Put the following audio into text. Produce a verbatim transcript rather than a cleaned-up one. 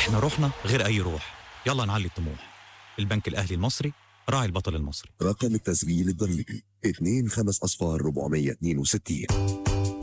احنا روحنا غير أي روح، يلا نعلي الطموح. البنك الأهلي المصري، راعي البطل المصري. رقم التسجيل الضريبي اثنين خمسة أصفار أربعمية واثنين وستين.